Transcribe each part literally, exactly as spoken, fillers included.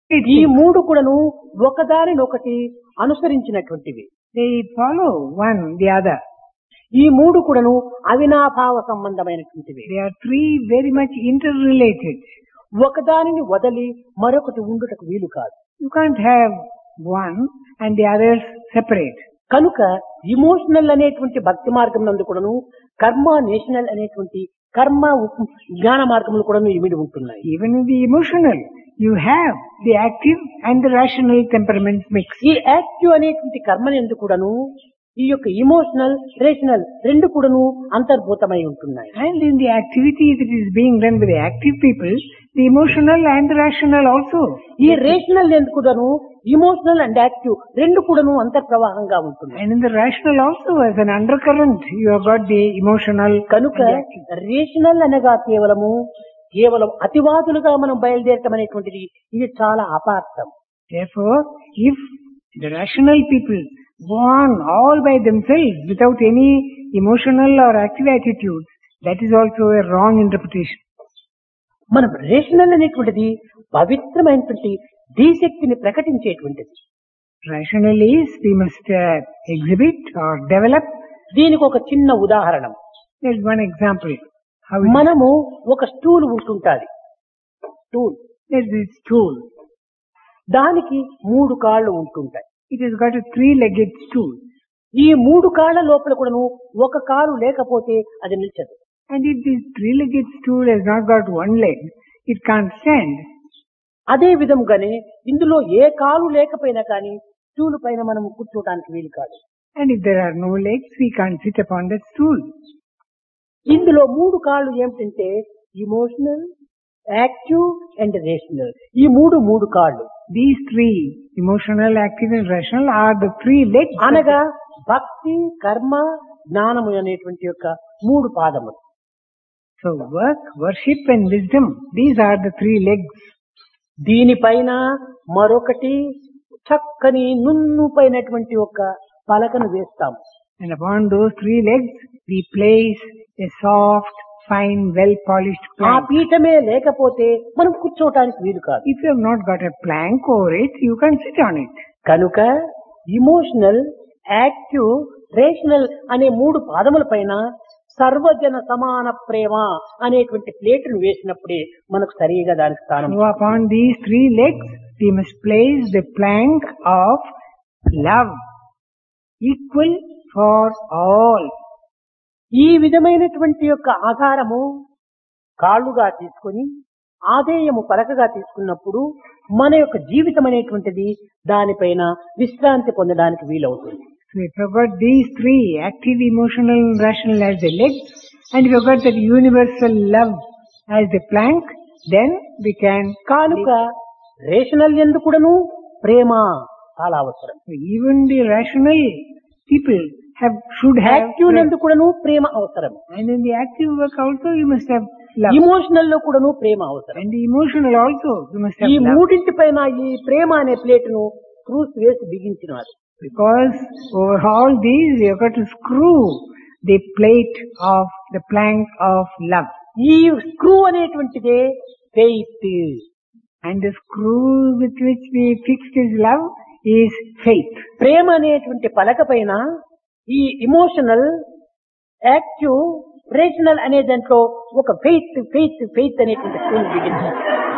ఈ మూడు కూడాను ఒకదానినొకటి అనుసరించినటువంటివి. They follow one the other. ఈ మూడు కూడాను అవినాభావ సంబంధమైనటువంటివి. They are three very much interrelated. ఒకదానిని వదలి మరొకటి ఉండుటకు వీలు కాదు. You can't have one and the others separate. కనుక ఇమోషనల్ అనేటువంటి భక్తి మార్గం నందు కూడాను, కర్మ నేషనల్ అనేటువంటి కర్మ జ్ఞాన మార్గములు కూడాను ఇమిడి ఉంటున్నాయి. Even in the emotional, you have the active and the rational temperaments mixed. ఈ యాక్టివ్ అనేటువంటి కర్మని ఎందుకు కూడాను ఈ యొక్క ఇమోషనల్ రేషనల్ రెండు కూడాను అంతర్భూతమై ఉంటున్నాయి. And in the activity that is being done by the active people, the emotional and the rational also. ఈ రేషనల్ ఎందుకు కూడాను ఇమోషనల్ అండ్ యాక్టివ్ రెండు కూడాను అంతర్ప్రవాహంగా ఉంటున్నాయి. And in the rational also, as an undercurrent, you have got the emotional. కనుక rational అనగా కేవలము కేవలం అతివాదులుగా మనం బయలుదేరటం అనేటువంటిది ఇది చాలా అపార్థం. Therefore, if the rational people go on all by themselves without any emotional or active attitude, that is also a wrong interpretation. మనం రేషనల్ అనేటువంటిది పవిత్రమైనటువంటి ధీశక్తిని ప్రకటించేటువంటిది. Rational is we must uh, exhibit or develop. దీనికి ఒక చిన్న ఉదాహరణ. There is one example. How it is. మనము ఒక stool ఉంటుంటాది. Stool There is this stool. దానికి మూడు కాళ్ళు ఉంటుంటాయి. It has got a three-legged stool. ఈ మూడు కాళ్ళ లోపల కూడాను ఒక కాలు లేకపోతే అది నిల్చదు. And if this three-legged stool has not got one leg, it can't stand. అదే విధంగానే ఇందులో ఏ కాలు లేకపోయినా కానీ స్టూల్ పైన మనం కూర్చోటానికి వీలు కాదు. And if there are no legs, we can't sit upon that stool. ఇందులో మూడు కాళ్ళు ఏమిటంటే ఇమోషనల్, యాక్టివ్ అండ్ రేషనల్. ఈ మూడు మూడు కాళ్ళు. These three, emotional, active and rational, are the three legs. అనగా భక్తి, కర్మ, జ్ఞానము అనేటువంటి యొక్క మూడు పాదములు. So work, worship and wisdom, these are the three legs. దీనిపైన మరొకటి చక్కని నున్నుపైనటువంటి ఒక పలకను వేస్తాము. And upon those three legs, we place a soft, fine, well-polished ఆ plank. పీఠమే లేకపోతే మనం కూర్చోవటానికి వీలు కాదు. If you have not got a plank over it, you can sit on it. కనుక ఇమోషనల్, యాక్టివ్, రేషనల్ అనే మూడు పాదముల పైన సర్వజన సమాన ప్రేమ అనేటువంటి ప్లేటును వేసినప్పుడే మనకు సరిగా దానికి స్థానం. So upon these three legs, we must place the plank of love, equal for all. ఈ విధమైనటువంటి యొక్క ఆధారము కాళ్ళుగా తీసుకొని ఆదేయము పలకగా తీసుకున్నప్పుడు మన యొక్క జీవితం అనేటువంటిది దానిపైన విశ్రాంతి పొందడానికి వీలవుతుంది. So if you have got these three, active, emotional and rational as the legs, and if you have got that universal love as the plank, then we can. కానుక రేషనల్ ఎందుకుడను ప్రేమ చాలా అవసరం. So even the rational people have should have. Active ఎందుకుడను ప్రేమ అవసరం. And in the active work also you must have love. Emotional లో కూడాను ప్రేమ అవసరం. And the emotional also you must have ఈ love. మూడింటి పైన ఈ ప్రేమ అనే ప్లేటును స్క్రూస్ వేసి బిగించినారు. Because over all these you have got to screw the plate of the plank of love. ఈ screw అనేటువంటిదే faith. And the screw with which we fixed his love is faith. ప్రేమ అనేటువంటి పలక పైన ఈ ఇమోషనల్, యాక్టివ్, రేషనల్ అనే దాంట్లో ఒక faith faith faith అనేటువంటి screw బిగించారు.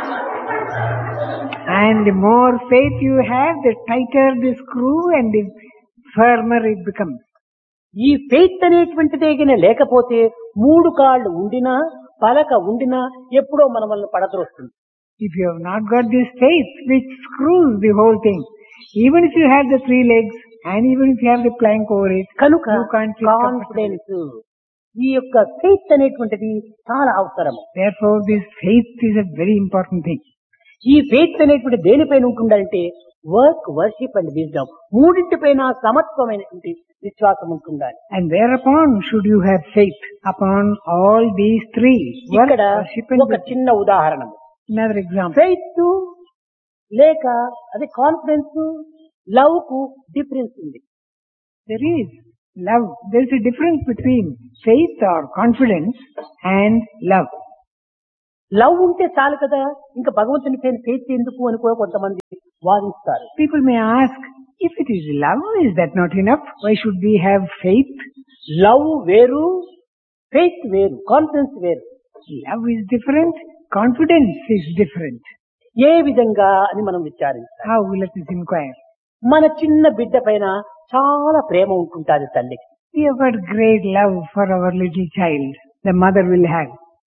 And the more faith you have, the tighter the screw and the firmer it becomes. ఈ faith అనేటువంటిదే గిన లేకపోతే మూడు కాళ్ళు ఉండినా పలక ఉండినా ఎప్పుడో మన వల్ల పడద్రోస్తుంది. If you have not got this faith which screws the whole thing, even if you have the three legs and even if you have the plank over it, కనుక you can't sit comfortably. Confidence ఈ యొక్క faith అనేటువంటిది చాలా అవసరం. Therefore this faith is a very important thing. ఈ faith అనేటువంటి దేనిపైన ఉంటుందంటే వర్క్, వర్షిప్ అండ్ విజ్డమ్ మూడింటిపైన సమత్వమైనటువంటి విశ్వాసం ఉంటుండాలి. And thereupon should you have faith upon all these three. Work, ఇక్కడ worship and ఒక wisdom. చిన్న ఉదాహరణ. Another example. ఫెయిత్ లేక అదే కాన్ఫిడెన్స్, లవ్ కు డిఫరెన్స్ ఉంది. There is love. There is a difference between faith or confidence and love. Love ఉంటే చాలు కదా, ఇంకా భగవంతుని పైన ఫెయిత్ ఎందుకు అని కూడా కొంతమంది వాదిస్తారు. People may ask, if it is love, is that not enough? Why should we have faith? Love వేరు, ఫెయిత్ వేరు, కాన్ఫిడెన్స్ వేరు. Love is different, confidence is different. ఏ విధంగా అని మనం విచారించాలి. How? Let us inquire. మన చిన్న బిడ్డ పైన చాలా ప్రేమ ఉంటుంటాది తల్లికి. We have got great love for our little child. The mother will have.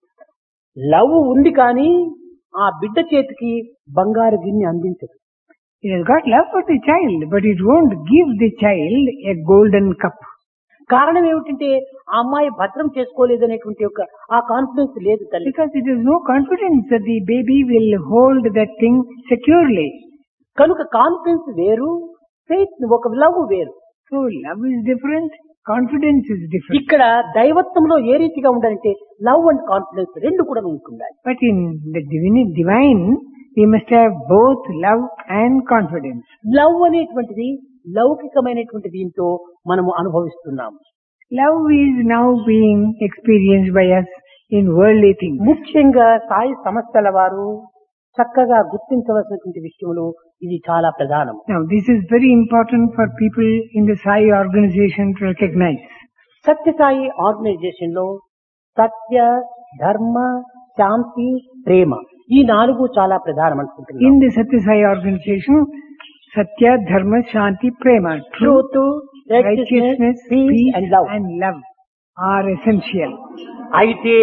Love ఉంది కానీ ఆ బిడ్డ చేతికి బంగారు గిన్నె అందించదు. It has got love for the child, but it won't give the child a golden cup. కారణం ఏమిటంటే ఆ అమ్మాయి భద్రం చేసుకోలేదనేటువంటి ఒక ఆ కాన్ఫిడెన్స్ లేదు తల్లి. Because it has no confidence that the baby will hold that thing securely. కనుక కాన్ఫిడెన్స్ వేరు, ఫెయిత్ ఒక లవ్ వేరు. So love is different, confidence is different. ఇక్కడ దైవత్వంలో ఏ రీతిగా ఉండాలంటే లవ్ అండ్ కాన్ఫిడెన్స్ రెండు కూడా ఉంటుండాలి. But in the divine, divine, we must have both love and confidence. Love అనేటువంటిది లౌకికమైనటువంటి దీంతో మనము అనుభవిస్తున్నాము. Love is now being experienced by us in worldly things. ముఖ్యంగా సాయి సంస్థల వారు చక్కగా గుర్తించవలసినటువంటి విషయములు ఇది చాలా ప్రధానం. Now this is very important for people in the Sai organization to recognize. Satya Sai organisation లో సత్య, ధర్మ, శాంతి, ప్రేమ ఈ నాలుగు చాలా ప్రధానం అనుకుంటున్నాను. In the Satya Sai organization, Satya, Dharma, Shanti, Prema, truth, righteousness, peace and love. and love are essential. అయితే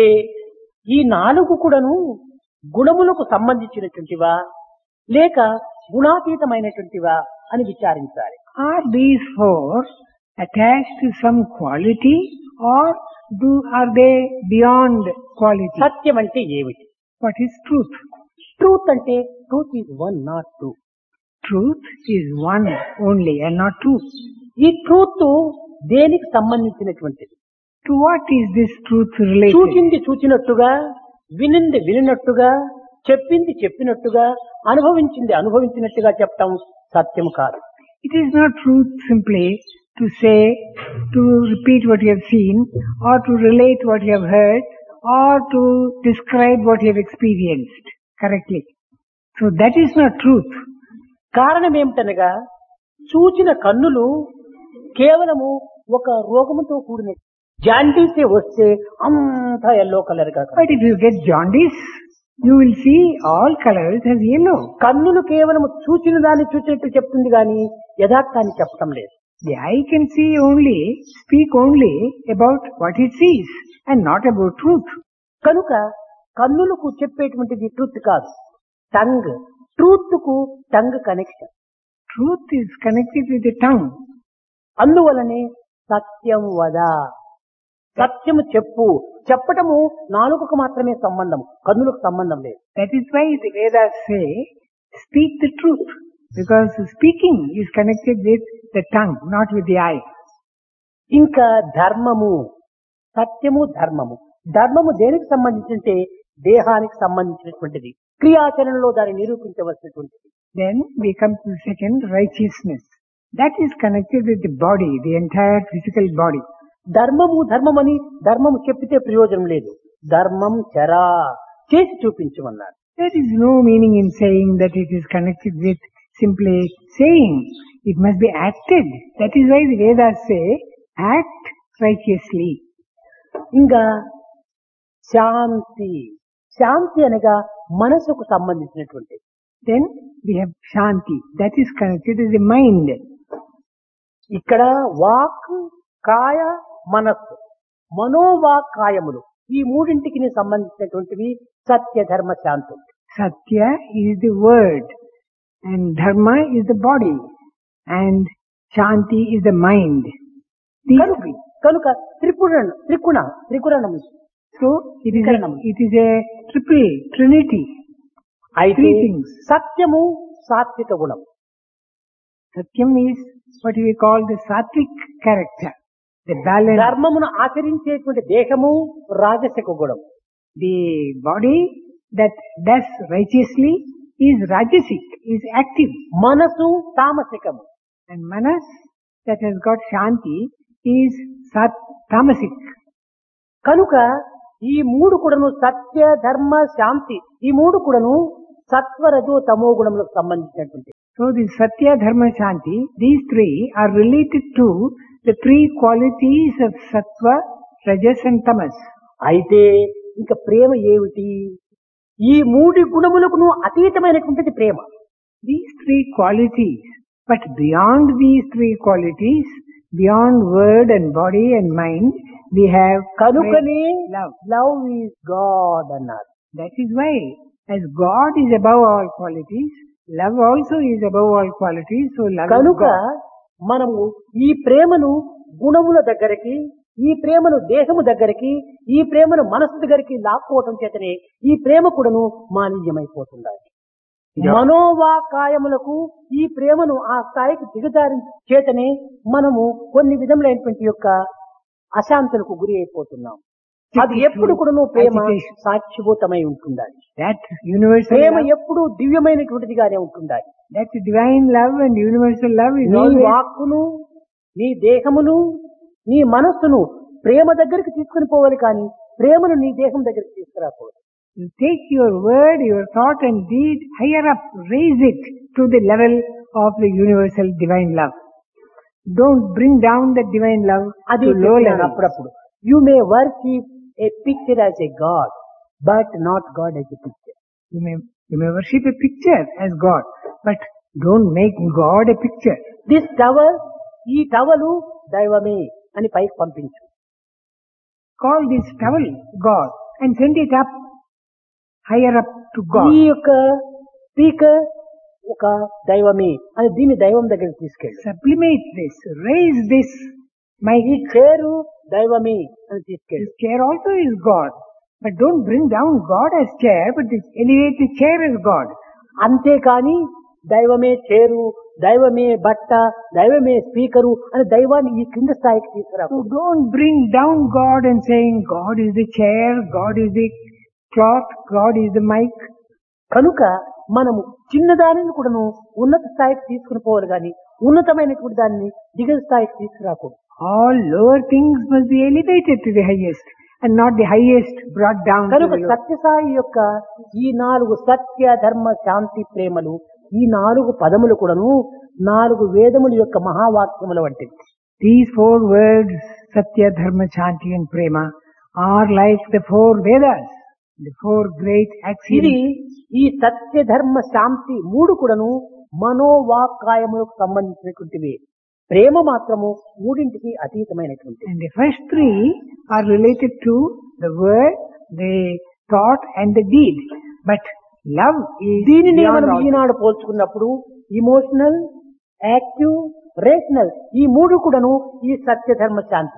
ఈ నాలుగు కూడాను గుణములకు సంబంధించినటువంటివా లేక గుణాతీతమైనటువంటివా అని విచారించాలి. Are these four attached to some quality or do are they beyond quality? సత్యం అంటే ఏమిటి? What is truth? Truth అంటే truth is one not two. Truth is one only and not two. ఈ ట్రూత్ దేనికి సంబంధించినటువంటిది? To what is this truth related? చూచింది చూచినట్టుగా, వినింది వినినట్టుగా, చెప్పింది చెప్పినట్టుగా, అనుభవించింది అనుభవించినట్టుగా చెప్పటం సత్యం కాదు. It is not truth simply to say, to repeat what you have seen, or to relate what you have heard, or to describe what you have experienced correctly. So that is not truth. కారణం ఏమిటనగా చూచిన కన్నులు కేవలము ఒక రోగముతో కూడిన జాండీసే వస్తే అంతా yellow colour గా. But if you get jaundice, you will see all colors as yellow. కన్నులు కేవలం చూచిన దాన్ని చూసినట్టు చెప్తుంది కానీ యథార్థాన్ని చెప్పటం లేదు. The eye can see only, speak only about what it sees and not about truth. కనుక కన్నులకు చెప్పేటువంటిది ట్రూత్ కాదు, టంగ్. ట్రూత్ కు tongue connection. Truth is connected with the tongue. అందువలనే సత్యం వద, సత్యము చెప్పు. చెప్పటము నాలుగుకు మాత్రమే సంబంధం, కన్నులకు సంబంధం లేదు. That is why the Vedas say, speak the truth, because speaking is connected with the tongue, not with the eye. ఇంకా ధర్మము, సత్యము ధర్మము. ధర్మము దేనికి సంబంధించింటే దేహానికి సంబంధించినటువంటిది, క్రియాచరణలో దాన్ని నిరూపించవలసినటువంటిది. Then we come to the second, righteousness. That is connected with the body, the entire physical body. ధర్మము ధర్మమని ధర్మము చెప్పితే ప్రయోజనం లేదు. ధర్మం చరా, చేసి చూపించమన్నారు. There is no meaning in saying that it is connected with simply saying. It must be acted. That is why the Vedas say, act righteously. ఇంకా శాంతి. శాంతి అనగా మనసుకు సంబంధించినటువంటిది. Then we have Shanti. That is connected with the mind. ఇక్కడ walk, కాయ, మనస్సు, మనోవాక్ కాయములు ఈ మూడింటికి సంబంధించినటువంటివి సత్య, ధర్మ, శాంతి. Satya is the word and Dharma is the body and Shanti is the mind. These కనుక కనుక Tripurana త్రిగుణ త్రిగుణం. So it is a, it is a triple trinity. అయితే Three things. సత్యము సాత్విక గుణం. Satyam is what we call the sattvic character, the balance. ధర్మమును ఆచరించేటువంటి దేహము రాజసిక గుణం. The body that does righteously is rajasic, is active. మనసు తామసికము. And manas that has got Shanti is sat tamasic. కనుక ఈ మూడు కూడాను సత్య ధర్మ శాంతి ఈ మూడు కూడాను సత్వరజో తమో గుణములకు సంబంధించినటువంటి. So the Satya, Dharma, Shanti, these three are related to the three qualities of Sattva, Rajas and Tamas. అయితే ఇంకా ప్రేమ ఏమిటి? ఈ మూడు గుణములకు అతీతమైనటువంటిది ప్రేమ. These three qualities, but beyond these three qualities, beyond word and body and mind, we have కనుకనే love. Love is God అన్నారు. That is why, as God is above all qualities, love also is above all qualities, so love is కనుక God. మనము ఈ ప్రేమను గుణముల దగ్గరికి, ఈ ప్రేమను దేహము దగ్గరికి, ఈ ప్రేమను మనసు దగ్గరికి లాక్కోవటం చేతనే ఈ ప్రేమ కూడాను మాలిన్యమైపోతుంది. మనోవాకాయములకు ఈ ప్రేమను ఆ స్థాయికి దిగజారి చేతనే మనము కొన్ని విధములైనటువంటి యొక్క అశాంతులకు గురి అయిపోతున్నాం. అది ఎప్పుడు కూడాను ప్రేమ సాక్షిభూతమై ఉంటుండాలి. That universal ప్రేమ love, ఎప్పుడు దివ్యమైనటువంటిదిగానే ఉంటుండాలి. that divine love and universal love is నీ always వాక్కును, నీ దేహమును, నీ మనస్సును ప్రేమ దగ్గరికి తీసుకుని పోవాలి, కానీ ప్రేమను నీ దేహం దగ్గరికి తీసుకురాకూడదు. you take your word, your thought and deed higher up, raise it to the level of the universal divine love. Don't bring down the divine love అది to low చెప్పినాను level. అప్పుడప్పుడు. You may worship A picture as a God, but not God as a picture. You may, you may worship a picture as God, but don't make God a picture. This towel, ఈ towel దైవమే అని పైకి పంపించు. Call this towel God and send it up, higher up to ఈ God. యొక్క speaker ఒక దైవమే అని దీన్ని దైవం దగ్గరికి తీసుకెళ్ళు. Sublimate this, raise this. My ఈ చేరు దైవమే అని తీసుకెళ్ళు. this chair also is God, but don't bring down God as chair, but elevate the chair as God. అంతేకాని దైవమే చేరు, దైవమే బట్ట, దైవమే స్పీకరు అని దైవాన్ని ఈ కింద స్థాయికి తీసుకురా. So don't bring down God and saying God is the chair, God is the cloth, God is the mic. కనుక మనము చిన్నదానిని కూడాను ఉన్నత స్థాయికి తీసుకుని పోవాలి, కానీ ఉన్నతమైనటువంటి దాన్ని దిగువ స్థాయికి తీసుకురాకూడదు. All lower things must be elevated to the highest and not the highest brought down to కనుక the lower. సత్యసాయి యొక్క ఈ నాలుగు సత్య ధర్మ శాంతి ప్రేమలు, ఈ నాలుగు పదములు కూడాను నాలుగు వేదముల యొక్క మహావాక్యముల వంటివి. These four words, Satya, Dharma, Shanti and Prema, are like the four Vedas, the four great ఇది axioms. ఈ సత్య ధర్మ శాంతి మూడు కూడాను మనోవాక్కాయములకు సంబంధించినటువంటివి. ప్రేమ మాత్రము మూడింటికి అతీతమైనటువంటి. And the first three are related to the word, the thought and the deed. But love is దీనిని beyond మనం all. ఈనాడు పోల్చుకున్నప్పుడు ఇమోషనల్, యాక్టివ్, రేషనల్ ఈ మూడు కూడాను ఈ సత్య ధర్మ శాంతి.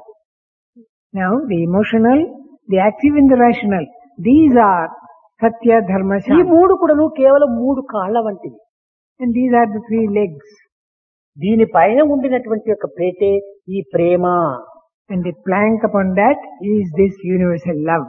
Now the emotional, the active and the rational, these are Satya, Dharma, ఈ Shanti. మూడు కూడాను కేవలం మూడు కాళ్ల వంటివి. And these are the three legs. దీనిపైన ఉండినటువంటి యొక్క ప్రేతే ఈ ప్రేమ. And the plank upon that is this universal love.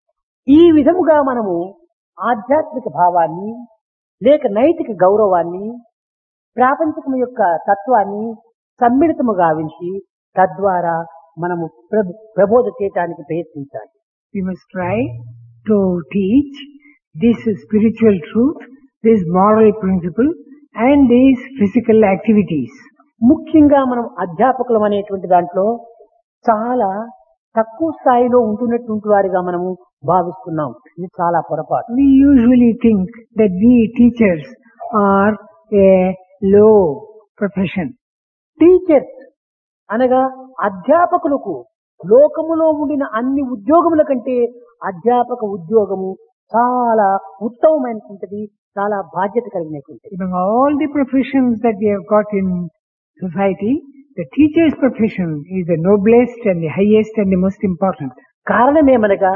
ఈ విధముగా మనము ఆధ్యాత్మిక భావాన్ని లేక నైతిక గౌరవాన్ని ప్రాపంచికం యొక్క తత్వాన్ని సమ్మిళితము గావించి తద్వారా మనము ప్రభ- ప్రబోధ చేయటానికి ప్రయత్నించాలి. We must try to teach this spiritual truth, this moral principle and these physical activities. ముఖ్యంగా మనం అధ్యాపకులం అనేటువంటి దాంట్లో చాలా తక్కువ స్థాయిలో ఉంటున్నటువంటి వారిగా మనము భావిస్తున్నాం. ఇది చాలా పొరపాటు. We usually think that we teachers are a low profession. Teachers అనగా అధ్యాపకులకు లోకములో ఉండిన అన్ని ఉద్యోగముల కంటే అధ్యాపక ఉద్యోగము చాలా ఉత్తమమైనటువంటిది, చాలా బాధ్యత కలిగినటువంటిది. Among all the professions that we have got in society, the teacher's profession is the noblest and the highest and the most important. కారణమేమనగా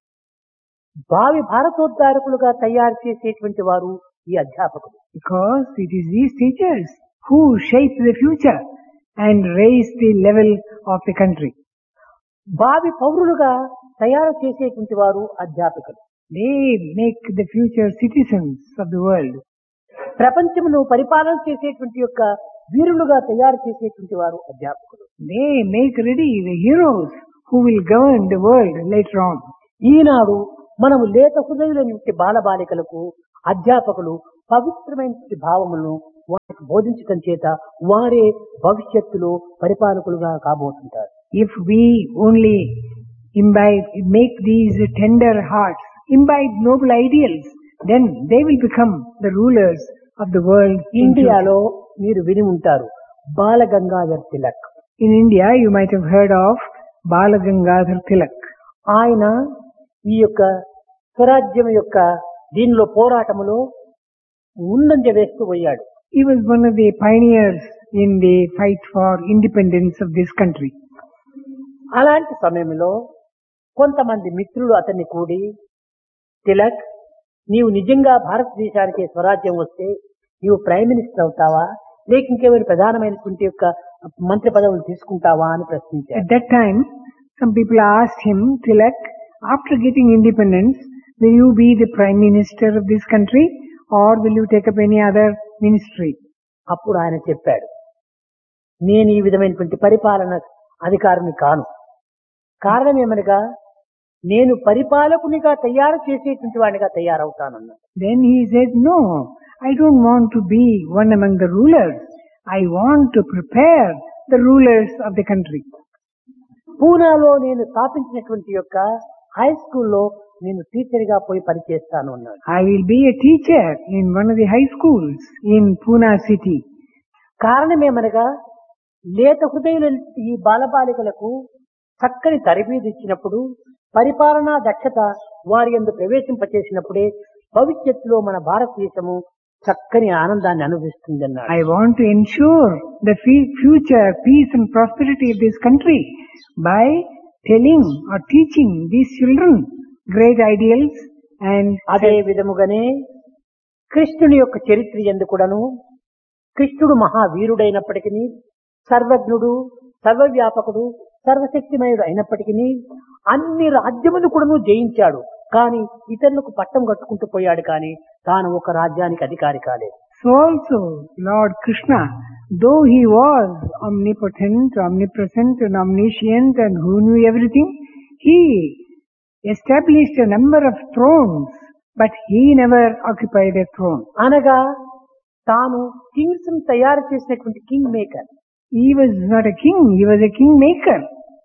భావి భారతోద్ధారకులుగా తయారు చేసేటువంటి వారు ఈ అధ్యాపకులు. Because it is these teachers who shape the future and raise the level of the country. భావి పౌరులుగా తయారు చేసేటువంటి వారు అధ్యాపకులు. They make the future citizens of the world. ప్రపంచమును పరిపాలన చేసేటువంటి యొక్క వీరులుగా తయారు చేసేటువంటి వారు అధ్యాపకులు. They make ready the heroes who will govern the world later on. ఈనాడు మనము లేత హృదయులైన బాలబాలికలకు అధ్యాపకులు పవిత్రమైన భావములను వారికి బోధించటం చేత వారే భవిష్యత్తులో పరిపాలకులుగా కాబోతుంటారు. If we only imbibe, make these tender hearts, imbibe noble ideals, then they will become the rulers of the world. in future. ఇండియాలో మీరు విని ఉంటారు బాల Gangadhar Tilak. In India, you might have heard of Bala Gangadhar Tilak. ఆయన ఈ యొక్క స్వరాజ్యం యొక్క దీనిలో పోరాటములో ముందంజ వేస్తూ పోయాడు. He was one of the pioneers in the fight for independence of this country. అలాంటి సమయంలో కొంతమంది మిత్రులు అతన్ని కూడి, తిలక్, నీవు నిజంగా భారతదేశానికి స్వరాజ్యం వస్తే నీవు ప్రైమ్ మినిస్టర్ అవుతావా లేక ఇంకేమైనా ప్రధానమైనటువంటి యొక్క మంత్రి పదవులు తీసుకుంటావా అని ప్రశ్నించారు. At that time, some people asked him, Tilak, after getting independence, will you be the prime minister of this country or will you take up any other ministry? అప్పుడు ఆయన చెప్పాడు, నేను ఈ విధమైనటువంటి పరిపాలన అధికారిని కాను. కారణం ఏమనగా నేను పరిపాలకునిగా తయారు చేసేటువంటి వాడిగా తయారవుతానన్నాడు. Then he said, no, I don't want to be one among the rulers. I want to prepare the rulers of the country. పూనాలో నేను స్థాపించినటువంటి యొక్క హై స్కూల్లో నేను టీచర్ గా పోయి పనిచేస్తాను అన్నాడు. I will be a teacher in one of the high schools in Pune city. కారణం ఏమనగా లేత హృదయుల ఈ బాలబాలికలకు చక్కని తరబీదు ఇచ్చినప్పుడు పరిపాలనా దక్షత వారి యందు ప్రవేశింపచేసినప్పుడే భవిష్యత్తులో మన భారతదేశము చక్కని ఆనందాన్ని అనుభవిస్తుంది అన్నాడు. I want to ensure the fe- future peace and prosperity of this country by telling or teaching these children great ideals and అదే విధముగానే కృష్ణుని యొక్క చరిత్ర యందు కూడాను కృష్ణుడు మహావీరుడైనప్పటికీ సర్వజ్ఞుడు, సర్వవ్యాపకుడు, సర్వశక్తిమయుడు అయినప్పటికీ అన్ని రాజ్యములు కూడాను జయించాడు. కానీ ఇతరులకు పట్టం కట్టుకుంటూ పోయాడు, కానీ తాను ఒక రాజ్యానికి అధికారి కాలేదు. so also Lord Krishna, though he was omnipotent, omnipresent and omniscient and who knew everything, he established a number of thrones, but he never occupied a throne. అనగా తాను కింగ్స్ తయారు చేసినటువంటి king maker. He was not a king, he was a king maker.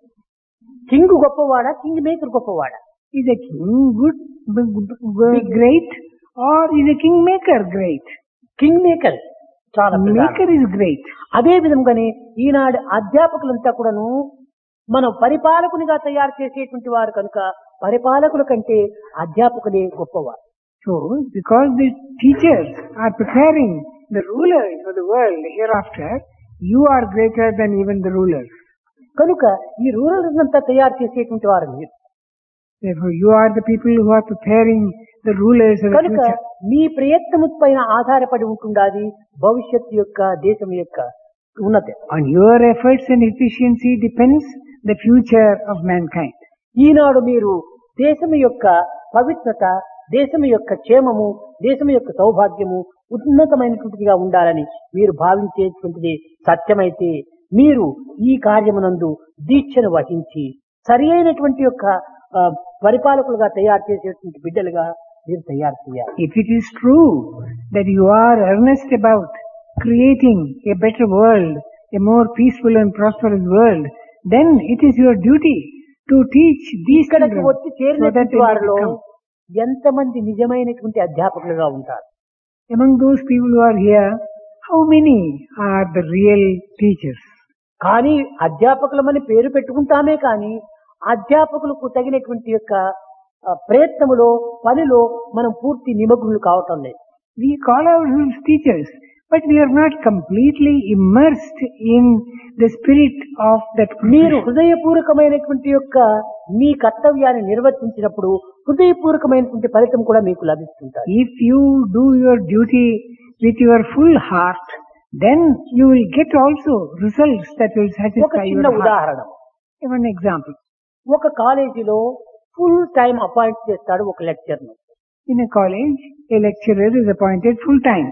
King గొప్పవాడా, king maker గొప్పవాడా? Is a king good, b- b- great, or is a king maker great? King maker చాలా ప్రధానం. Maker is great. అదే విధంగానే ఈనాడు అధ్యాపకులంతా కూడాను మనం పరిపాలకునిగా తయారు చేసేటువంటి వారు కనుక పరిపాలకుల కంటే అధ్యాపకులే గొప్పవారు. So, because the teachers are preparing the rulers of the world hereafter, you are greater than even the rulers. కనుక ఈ రూరల్స్ అంతా తయారు చేసేటువంటి వారు మీరు. Therefore, you are the people who are preparing the rulers of the కనుక future. మీ ప్రయత్నము పైన ఆధారపడి ఉంటుండాది భవిష్యత్తు యొక్క దేశం యొక్క ఉన్నతి. On your efforts and efficiency depends the future of mankind. ఈనాడు మీరు దేశం యొక్క పవిత్రత, దేశం యొక్క క్షేమము, దేశం యొక్క సౌభాగ్యము ఉన్నతమైనటువంటిదిగా ఉండాలని మీరు భావించేటువంటిది సత్యమైతే మీరు ఈ కార్యమునందు దీక్షను వహించి సరి అయినటువంటి యొక్క ఆ, పరిపాలకులుగా తయారు చేసేటువంటి బిడ్డలుగా మీరు తయారు చేయాలి. If it is true that you are earnest about creating a better world, a more peaceful and prosperous world, then it is your duty to teach these ఇక్కడికి children వచ్చి so that చేరినటువంటి they may వారిలో become. ఎంతమంది నిజమైనటువంటి అధ్యాపకులుగా ఉంటారు? Among those people who are here, how many are the real teachers? కానీ అధ్యాపకులమని పేరు పెట్టుకుంటామే కానీ అధ్యాపకులకు తగినటువంటి యొక్క ఆ, ప్రయత్నములో పనిలో మనం పూర్తి నిమగ్నులు కావటం లేదు. We call ourselves teachers, but we are not completely immersed in the spirit of that మీరు profession. హృదయపూర్వకమైనటువంటి యొక్క మీ కర్తవ్యాన్ని నిర్వర్తించినప్పుడు హృదయపూర్వకమైనటువంటి ఫలితం కూడా మీకు లభిస్తుంటారు. If you do your duty with your full heart, then you will get also results that will ఒక satisfy చిన్న your heart. ఉదాహరణ, Give an example. ఒక కాలేజీలో ఫుల్ టైం అపాయింట్ చేస్తాడు ఒక లెక్చర్ ను. In a college, a lecturer is appointed full time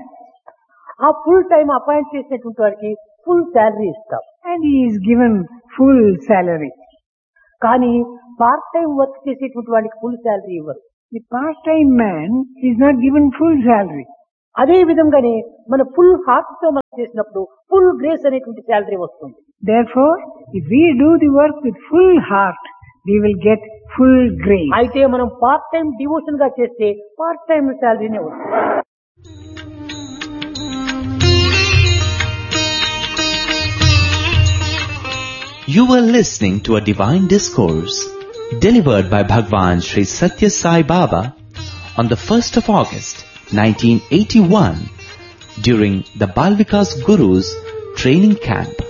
ఆ full time appoint చేసినటువంటి వారికి ఫుల్ శాలరీ ఇస్తాం. and he is given full salary. కానీ పార్ట్ టైం వర్క్ చేసేటువంటి వాళ్ళకి ఫుల్ శాలరీ ఇవ్వరు. The part-time man is not given full salary. అదే విధంగానే మన ఫుల్ హార్ట్ తో మనం చేసినప్పుడు ఫుల్ గ్రేస్ అనేటువంటి శాలరీ వస్తుంది. Therefore, if we do the work with full heart, we will get full grace. అయితే మనం పార్ట్ టైం డివోషన్ గా చేస్తే పార్ట్ టైం శాలరీనే వస్తుంది. You were listening to a divine discourse delivered by Bhagwan Sri Satya Sai Baba on the first of August nineteen eighty-one during the Bal Vikas Guru's training camp.